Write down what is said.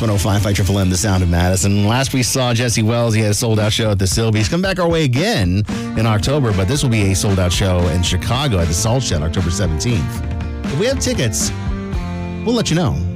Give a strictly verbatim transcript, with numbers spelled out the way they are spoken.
one oh five by Triple M, the sound of Madison. Last we saw Jesse Wells, he had a sold-out show at the Sylvies. Come back our way again in October, but this will be a sold-out show in Chicago at the Salt Shed, October seventeenth. If we have tickets, we'll let you know.